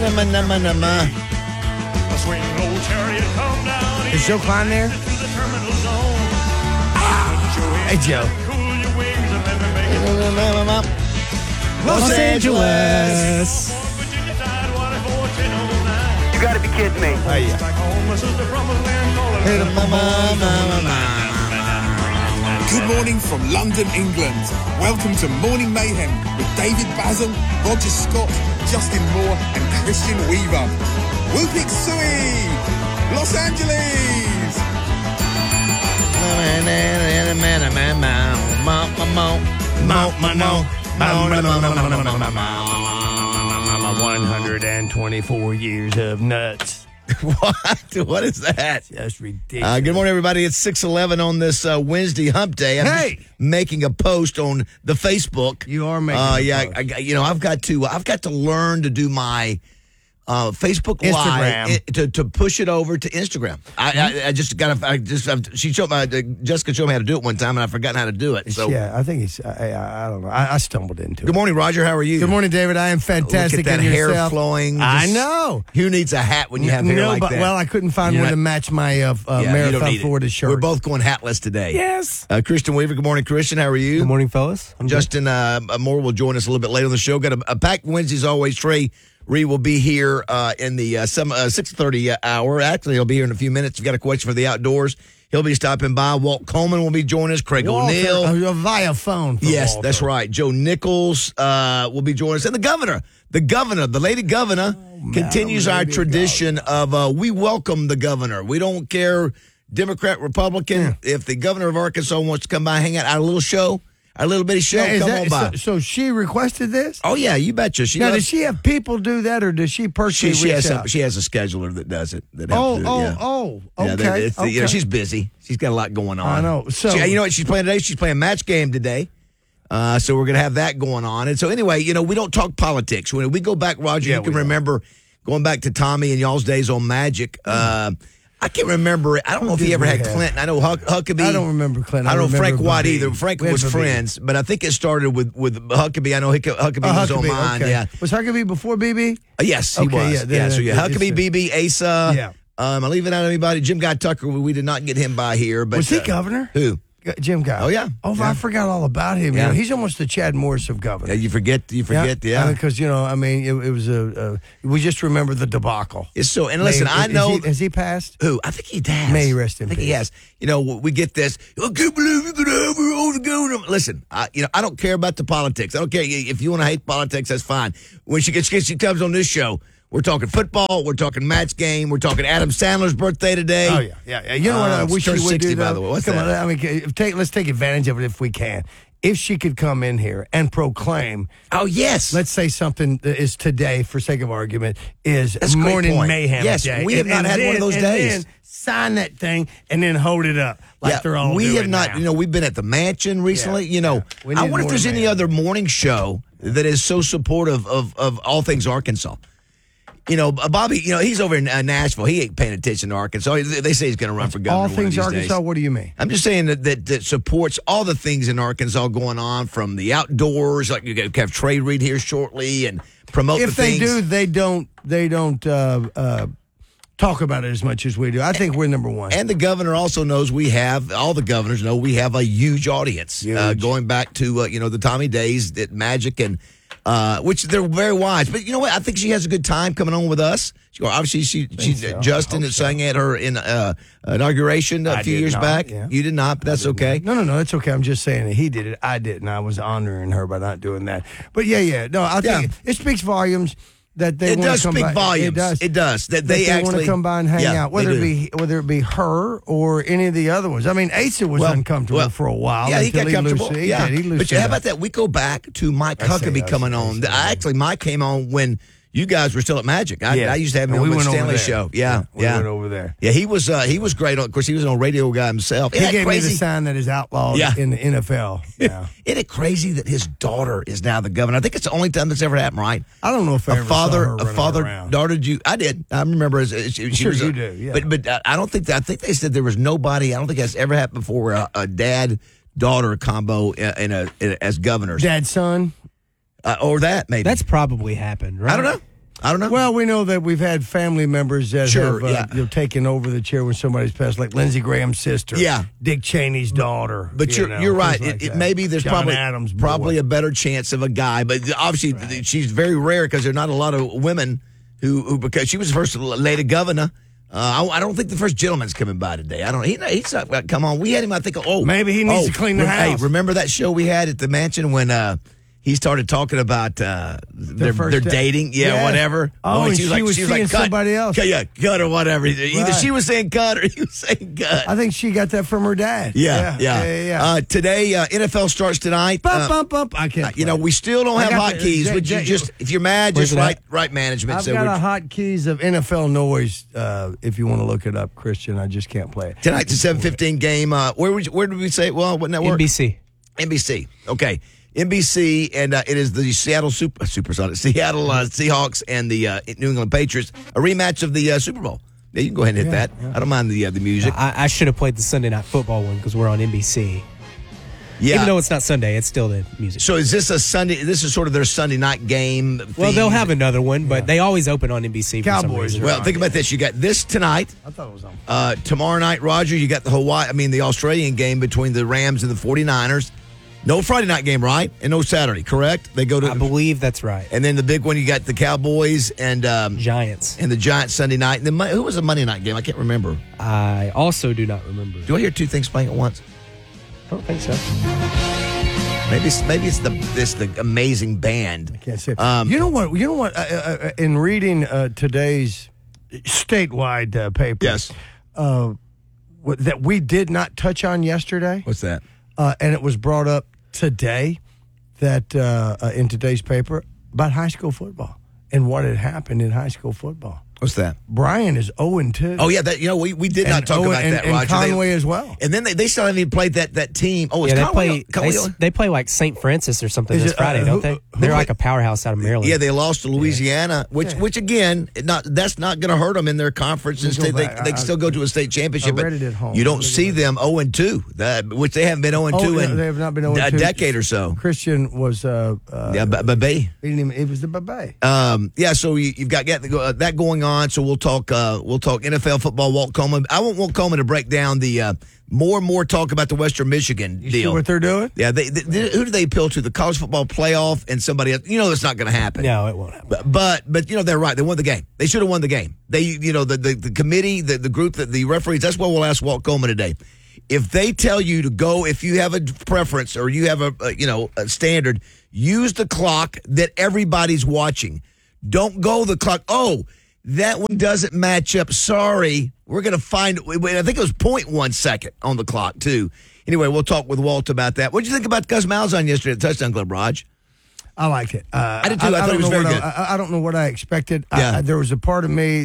Is Joe Klein there? Hey, Joe. Los Angeles. You gotta be kidding me. Oh, yeah. Good morning from London, England. Welcome to Morning Mayhem with David Basil, Roger Scott, Justin Moore and Christian Weaver. Whoopik Sui! Los Angeles! My 124 years of nuts. What is that? That's ridiculous. Good morning, everybody. It's 6:11 on this Wednesday hump day. I'm just making a post on the Facebook. You are making a post. I've got to learn to do my Facebook Instagram. Live to push it over to Instagram. Jessica showed me how to do it one time, and I've forgotten how to do it. So yeah, I think I don't know. I stumbled into it. Good morning, Roger. How are you? Good morning, David. I am fantastic. Look at that and hair yourself? flowing. I know. Who needs a hat when you have hair like that? Well, I couldn't find one to match my Marathon Florida shirt. We're both going hatless today. Yes. Christian Weaver. Good morning, Christian. How are you? Good morning, fellas. Justin Moore will join us a little bit later on the show. Got a packed Wednesday as always. Trey Reed will be here in the 6:30 hour. Actually, he'll be here in a few minutes. If you've got a question for the outdoors, he'll be stopping by. Walt Coleman will be joining us. Craig O'Neill. Via phone. Yes, Walter. that's right. Joe Nichols will be joining us. And the governor, the lady governor, continues our tradition of we welcome the governor. We don't care, Democrat, Republican. Yeah. If the governor of Arkansas wants to come by and hang out, our little show, our little bitty show, come on by. So she requested this? Oh, yeah, you betcha. Does she have people do that, or does she personally reach out? She has a scheduler that does it. Okay. Okay. She's busy. She's got a lot going on. I know. So you know what she's playing today? She's playing match game today. So we're going to have that going on. And so anyway, we don't talk politics. When we go back, Roger, you can remember going back to Tommy and y'all's days on Magic. I can't remember. I don't know if he ever had Clinton. I know Huckabee. I don't remember Clinton. I don't know Frank White either. Frank was friends, but I think it started with Huckabee. I know Huckabee was on mine. Okay. Yeah, was Huckabee before BB? Yes, he was. Huckabee, BB, Asa. Yeah. Am I leaving out anybody? Jim Guy Tucker. We did not get him by here. But was he governor? Who? Jim Guy. Oh, yeah. Oh, yeah. I forgot all about him. Yeah. He's almost the Chad Morris of governor. Yeah, you forget, yeah. Because, it was we just remember the debacle. It's so, and listen, I know. Has he passed? Who? I think he has. May he rest in peace. I think he has. We get this, I can't believe you're going to have your own governor. Listen, I don't care about the politics. I don't care. If you want to hate politics, that's fine. When she comes on this show, we're talking football. We're talking match game. We're talking Adam Sandler's birthday today. Oh, yeah. You know what I wish you would 60, do, by the way. What's Come that? on, let's take advantage of it if we can. If she could come in here and proclaim. Oh, yes. Let's say something that is today, for sake of argument, is That's Morning Mayhem Yes, Day. we have not had one of those days. And then sign that thing and then hold it up like they're all we doing have not. now. We've been at the mansion recently. Yeah. I wonder if there's any other morning show that is so supportive of all things Arkansas. Bobby, he's over in Nashville. He ain't paying attention to Arkansas. They say he's going to run for governor. All things one of these Arkansas, days. what do you mean? I'm just saying that supports all the things in Arkansas going on, from the outdoors, like you have Trey Reed here shortly, and promote the things. If they do, they don't talk about it as much as we do. I think we're number one. And the governor also knows all the governors know we have a huge audience. Going back to, the Tommy days at Magic, and which they're very wise. But you know what? I think she has a good time coming on with us. Obviously, Justin sang at her inauguration a few years back. Yeah. You did not, but that's okay. No, that's okay. I'm just saying that he did it. I didn't. I was honoring her by not doing that. But yeah. No, I think it speaks volumes. That they it does come speak by. volumes. It does. That they want to come by and hang out, whether it be her or any of the other ones. I mean, Asa was uncomfortable for a while. Yeah, he got comfortable. He did. But how about that? We go back to Mike Huckabee coming on. Actually, Mike came on when you guys were still at Magic. I used to have him on the Stanley show. Yeah. We went over there. Yeah, he was great. Of course, he was a radio guy himself. He gave me the sign that is outlawed in the NFL. Yeah. Isn't it crazy that his daughter is now the governor? I think it's the only time that's ever happened, right? I don't know if a father-daughter. I did. I remember. She was you do. Yeah. But I don't think that. I think they said there was nobody. I don't think that's ever happened before. Where a dad-daughter combo as governors. Dad-son. Or that, maybe. That's probably happened, right? I don't know. I don't know. Well, we know that we've had family members that have taken over the chair when somebody's passed, like Lindsey Graham's sister, Dick Cheney's daughter. But you're right. Like maybe there's John Adams' probably a better chance of a guy, but obviously she's very rare because there are not a lot of women who because she was the first lady governor. I don't think the first gentleman's coming by today. I don't. He's not. Come on, we had him. I think. Maybe he needs to clean the house. Hey, remember that show we had at the mansion when he started talking about their dating, whatever. Oh, and she was seeing like, somebody else. Yeah, cut or whatever. Either she was saying cut or he was saying cut. I think she got that from her dad. Yeah. Today, NFL starts tonight. I can't. We still don't have hotkeys. Would you just, if you're mad, just write management. I've got a hotkeys of NFL noise. If you want to look it up, Christian, I just can't play it. Tonight's a 7:15 game. Where did we say? Well, what network? NBC. Okay. NBC, and it is the Seattle Seahawks and the New England Patriots, a rematch of the Super Bowl. Yeah, you can go ahead and hit that. Yeah. I don't mind the music. I should have played the Sunday Night Football one because we're on NBC. Yeah. Even though it's not Sunday, it's still the music. So is this a Sunday? This is sort of their Sunday night game. Well, they'll have another one, but they always open on NBC. Cowboys. For some reason. Well, think about this. You got this tonight. I thought it was on. Tomorrow night, Roger, you got the Australian game between the Rams and the 49ers. No Friday night game, right? And no Saturday, correct? They go to. I believe that's right. And then the big one, you got the Cowboys and Giants, and the Giants Sunday night. And then who was the Monday night game? I can't remember. I also do not remember. Do I hear two things playing at once? I don't think so. Maybe it's the amazing band. I can't say. You know what? In reading today's statewide paper, yes, that we did not touch on yesterday. What's that? And it was brought up today that in today's paper about high school football and what had happened in high school football. What's that? Brian is 0-2. Oh, yeah. We did not talk about that, and Roger. Conway as well. And then they still haven't even played that team. Oh, it's Conway. They play like St. Francis or something this Friday, don't they? They're like a powerhouse out of Maryland. Yeah, they lost to Louisiana, which again, that's not going to hurt them in their conference. And they can still go to a state championship. I read it at home. You don't see them 0-2, which they haven't been 0-2 in they have not been 0-2. A decade or so. Christian was Babay. It was the Babay. So you've got that going on. So we'll talk NFL football. Walt Coleman. I want Walt Coleman to break down the more and more talk about the Western Michigan deal. See what they're doing? Yeah, who do they appeal to? The college football playoff and somebody else. That's not going to happen. No, it won't happen. But they're right. They won the game. They should have won the game. They the committee, the group, the referees. That's what we'll ask Walt Coleman today. If they tell you to go, if you have a preference or you have a standard, use the clock that everybody's watching. Don't go the clock. Oh, that one doesn't match up. Sorry. We're going to find, I think it was 0.1 second on the clock, too. Anyway, we'll talk with Walt about that. What did you think about Gus Malzahn yesterday at the Touchdown Club, Raj? I liked it. I did, too. I thought it was very good. I don't know what I expected. Yeah. There was a part of me,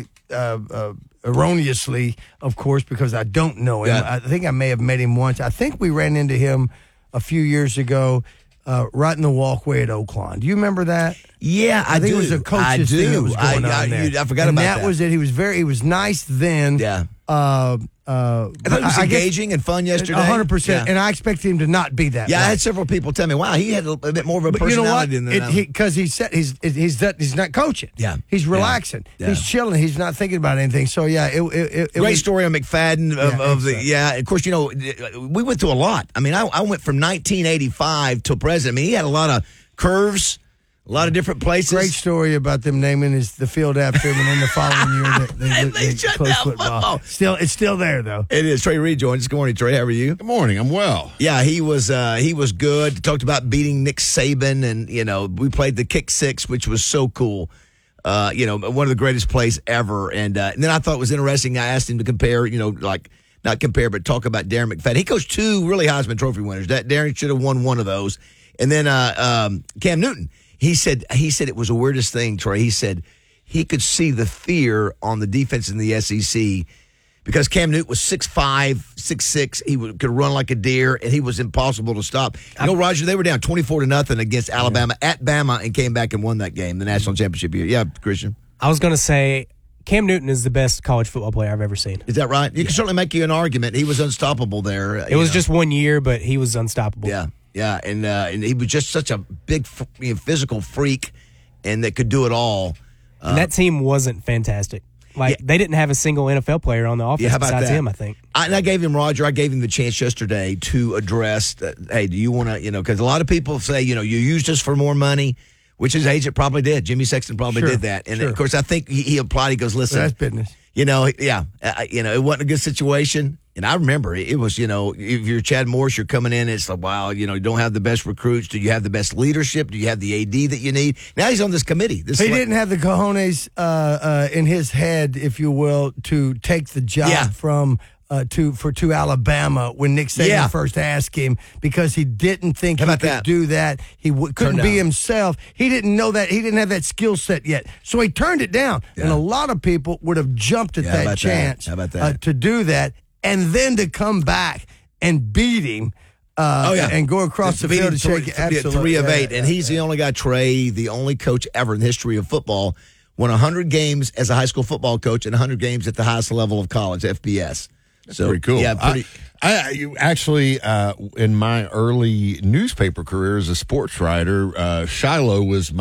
erroneously, of course, because I don't know him. Yeah. I think I may have met him once. I think we ran into him a few years ago right in the walkway at Oaklawn. Do you remember that? Yeah, I think do. It was a coach's thing that was going on there. I forgot about that. That was it. He was nice then. Yeah. I thought it was engaging and fun yesterday. 100%. Yeah. And I expected him to not be that. Yeah, way. I had several people tell me, wow, he had a bit more of a personality than that. Because he said he's not coaching. Yeah. He's relaxing. Yeah. He's chilling. He's not thinking about anything. So, yeah. It Great was, story on McFadden. Of course, we went through a lot. I mean, I went from 1985 till present. I mean, he had a lot of curves. A lot of different places. Great story about them naming the field after him, and then the following year they shut closed down football. It's still there though. It is. Trey Reed joins us. Good morning, Trey. How are you? Good morning. I'm well. Yeah, he was good. Talked about beating Nick Saban, and we played the kick six, which was so cool. One of the greatest plays ever. And then I thought it was interesting. I asked him to compare, not compare, but talk about Darren McFadden. He coached two really Heisman Trophy winners. That Darren should have won one of those. And then Cam Newton. He said it was the weirdest thing, Troy. He said he could see the fear on the defense in the SEC because Cam Newton was 6'5", 6'6". He could run like a deer, and he was impossible to stop. Roger, they were down 24-0 against Alabama at Bama and came back and won that game, the national championship year. Yeah, Christian. I was going to say Cam Newton is the best college football player I've ever seen. Is that right? You can certainly make you an argument. He was unstoppable there. It was just 1 year, but he was unstoppable. Yeah. Yeah, and he was just such a big, physical freak, and that could do it all. And that team wasn't fantastic. They didn't have a single NFL player on the offense besides him, I think. I gave him the chance yesterday to address, hey, do you want to, because a lot of people say, you used us for more money, which his agent probably did. Jimmy Sexton probably did that. And, of course, I think he applied. He goes, listen. That's business. It wasn't a good situation. And I remember it was, if you're Chad Morris, you're coming in, it's like, wow, you don't have the best recruits. Do you have the best leadership? Do you have the AD that you need? Now he's on this committee. He didn't have the cojones in his head, if you will, to take the job from to Alabama when Nick Saban first asked him, because he didn't think he could do that. He couldn't be himself. He didn't know that. He didn't have that skill set yet. So he turned it down. Yeah. And a lot of people would have jumped at that chance to do that. And then to come back and beat him and go across the field and shake it. Absolutely. 3 of 8. And he's the only guy, Trey, the only coach ever in the history of football, won 100 games as a high school football coach and 100 games at the highest level of college, FBS. That's pretty cool. Yeah, I actually, in my early newspaper career as a sports writer, Shiloh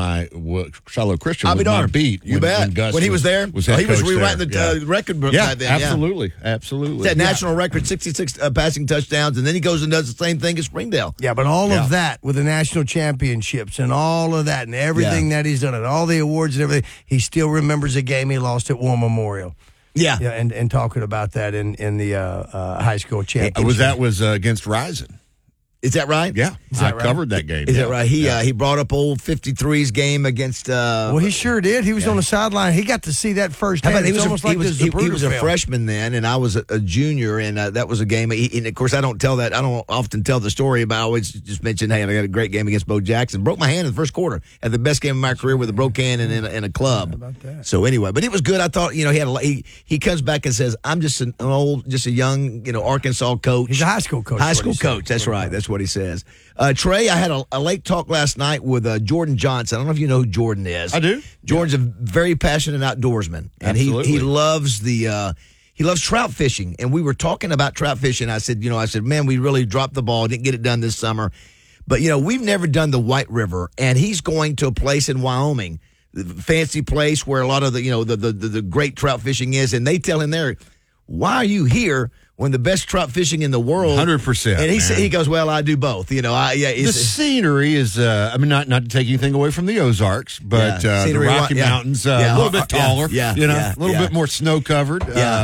Christian was my beat. You bet. When he was there, he was rewriting the record book back then. Absolutely. That national record, 66 passing touchdowns, and then he goes and does the same thing at Springdale. Yeah, but all of that with the national championships and all of that and everything that he's done and all the awards and everything, he still remembers a game he lost at War Memorial. Yeah, and talking about that in the high school championship. Was against Rising. Is that right? Yeah, I covered that game. Is that right? He brought up old 53's game against. Well, he sure did. He was on the sideline. He got to see that firsthand. He was a freshman then, and I was a junior, and that was a game. And of course, I don't often tell the story, but I always just mention, hey, I got a great game against Bo Jackson. Broke my hand in the first quarter. Had the best game of my career with a broke hand in a club. How about that? So anyway, but it was good. I thought, he comes back and says, I'm just a young, Arkansas coach. He's a high school coach. High school coach. That's right. That's what he says. Trey, I had a late talk last night with Jordan Johnson. I don't know if you know who Jordan is. I do. Jordan's a very passionate outdoorsman, and he loves he loves trout fishing. And we were talking about trout fishing. I said, man, we really dropped the ball. Didn't get it done this summer, but we've never done the White River, and he's going to a place in Wyoming, fancy place where a lot of the great trout fishing is, and they tell him there, why are you here when the best trout fishing in the world? 100%. And he goes, well, I do both. The scenery is, not to take anything away from the Ozarks, but the Rocky Mountains, a little bit taller, a little bit more snow covered.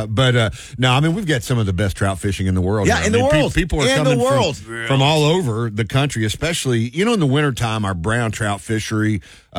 We've got some of the best trout fishing in the world. Yeah, in the world. People are coming from all over the country, especially, in the wintertime, our brown trout fishery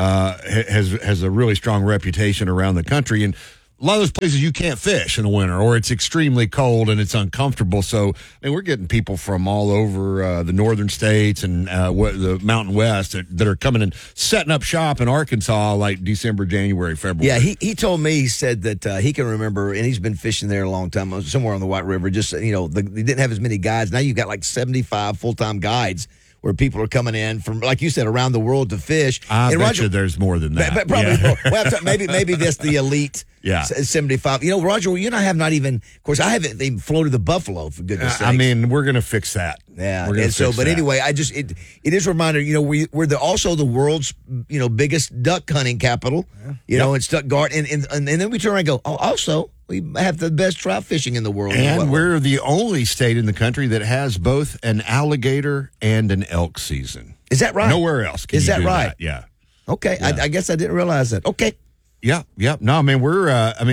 has a really strong reputation around the country. And a lot of those places you can't fish in the winter, or it's extremely cold and it's uncomfortable. So, we're getting people from all over the northern states and the Mountain West that are coming and setting up shop in Arkansas like December, January, February. Yeah, he told me, he said that he can remember, and he's been fishing there a long time, somewhere on the White River. Just, they didn't have as many guides. Now you've got like 75 full-time guides where people are coming in from, like you said, around the world to fish. I bet you there's more than that. But probably more. Well, maybe that's the elite. Yeah, 75. Roger, you and I have not even. Of course, I haven't even floated the buffalo, for goodness' sake. We're going to fix that. Yeah, anyway, it is a reminder. We're also the world's biggest duck hunting capital. In Stuttgart, and then we turn around and go, oh, also we have the best trout fishing in the world. And we're the only state in the country that has both an alligator and an elk season. Is that right? Nowhere else can you do right? That. Yeah. Okay, yeah. I guess I didn't realize that. Okay. Yeah. No, we're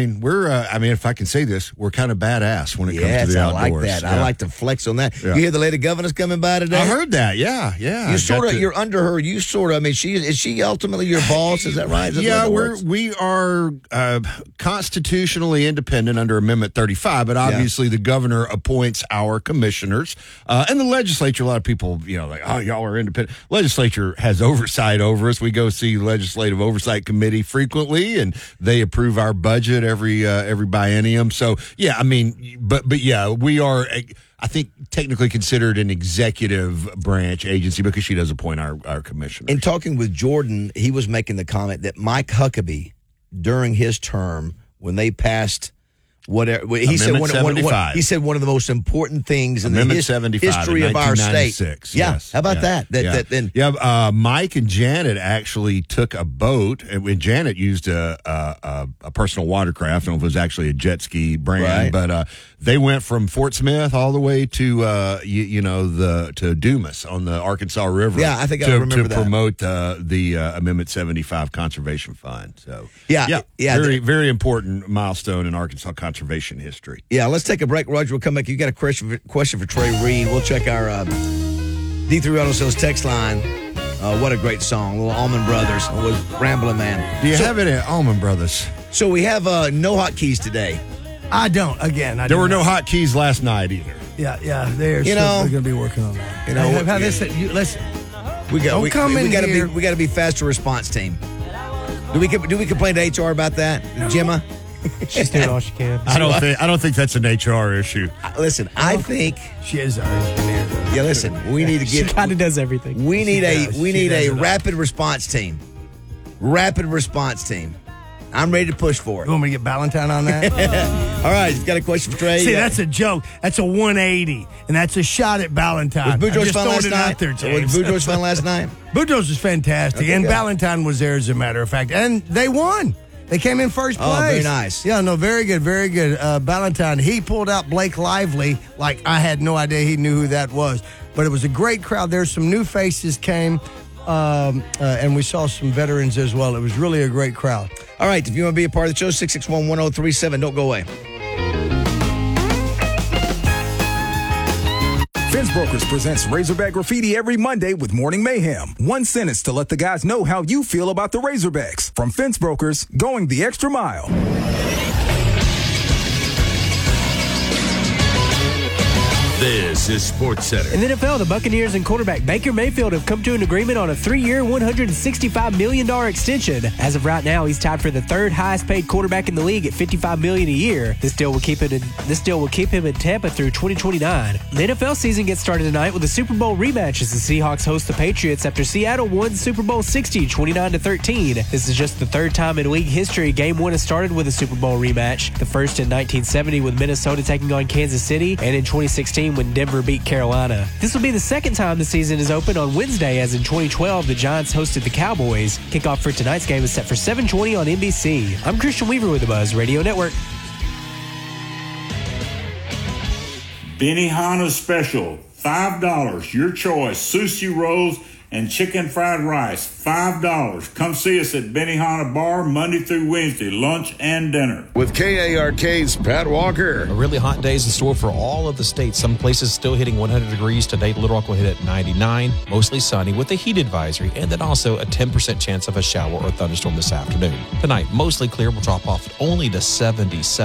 if I can say this, we're kind of badass when it comes to the outdoors. I like that. Yeah. I like to flex on that. Yeah. You hear the lady governor's coming by today? I heard that. Yeah. You're under her. You sort of. Is she ultimately your boss? Is that right? We are constitutionally independent under Amendment 35, but obviously the governor appoints our commissioners, and the legislature. A lot of people, like, oh, y'all are independent. Legislature has oversight over us. We go see Legislative Oversight Committee frequently, and they approve our budget every biennium. So we are, I think, technically considered an executive branch agency because she does appoint our commissioners. In talking with Jordan, he was making the comment that Mike Huckabee, during his term, when they passed Whatever he said, he said one of the most important things in the history of our state. Yeah, yes. How about that? Mike and Janet actually took a boat, and Janet used a personal watercraft. I don't know if it was actually a jet ski brand, but they went from Fort Smith all the way to to Dumas on the Arkansas River. Yeah, I think I remember that. To promote the Amendment 75 Conservation Fund. So very very important milestone in Arkansas conservation history. Yeah, let's take a break, Roger. We'll come back. You got a question for Trey Reed. We'll check our D3 Auto Sales text line. What a great song, little Allman Brothers with Ramblin' Man. Do you have it at Allman Brothers? So we have no hotkeys today. I don't. Again, there were no hotkeys last night either. Yeah. They're going to be working on that. Listen. We got to be faster response team. Do we complain to HR about that, Gemma? She's doing all she can. I don't think that's an HR issue. Listen, I think she is our engineer. Yeah, listen, we need to get. She kind of does everything. We need a rapid response team. Rapid response team. I'm ready to push for it. You want me to get Ballantyne on that? All right, got a question for Trey. See, that's a joke. That's a 180, and that's a shot at Ballantyne. Was Boudreaux's fun last night? Was Boudreaux's fun last night? Boudreaux's was fantastic, and Ballantyne was there, as a matter of fact, and they won. They came in first place. Oh, very nice. Yeah, no, very good, very good. Ballantyne, he pulled out Blake Lively like I had no idea he knew who that was. But it was a great crowd. There's some new faces came, and we saw some veterans as well. It was really a great crowd. All right, if you want to be a part of the show, 661-1037. Don't go away. Fence Brokers presents Razorback Graffiti every Monday with Morning Mayhem. One sentence to let the guys know how you feel about the Razorbacks. From Fence Brokers, going the extra mile. This is SportsCenter. In the NFL, the Buccaneers and quarterback Baker Mayfield have come to an agreement on a 3-year, $165 million extension. As of right now, he's tied for the third highest paid quarterback in the league at $55 million a year. This deal will keep him in Tampa through 2029. The NFL season gets started tonight with a Super Bowl rematch as the Seahawks host the Patriots after Seattle won Super Bowl 60, 29-13. This is just the third time in league history Game 1 has started with a Super Bowl rematch. The first in 1970 with Minnesota taking on Kansas City, and in 2016 when Denver beat Carolina. This will be the second time the season is open on Wednesday, as in 2012 the Giants hosted the Cowboys. Kickoff for tonight's game is set for 7:20 on NBC. I'm Christian Weaver with the Buzz Radio Network. Benihana Special, $5. Your choice. Sushi rolls and chicken fried rice, $5. Come see us at Benihana Bar Monday through Wednesday, lunch and dinner. With KARK's Pat Walker. A really hot days in store for all of the states. Some places still hitting 100 degrees today. Little Rock will hit at 99. Mostly sunny with a heat advisory, and then also a 10% chance of a shower or thunderstorm this afternoon. Tonight, mostly clear. Will drop off only to 77.